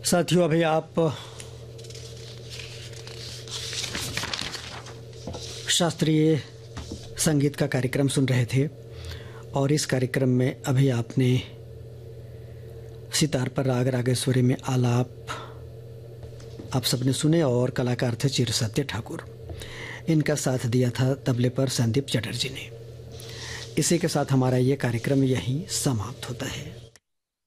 साथियों, अभी आप शास्त्रीय संगीत का कार्यक्रम सुन रहे थे और इस कार्यक्रम में अभी आपने सितार पर राग रागेश्वरी में आलाप आप सबने सुने और कलाकार थे चिरसत्य ठाकुर। इनका साथ दिया था तबले पर संदीप चटर्जी ने। इसी के साथ हमारा ये कार्यक्रम यहीं समाप्त होता है।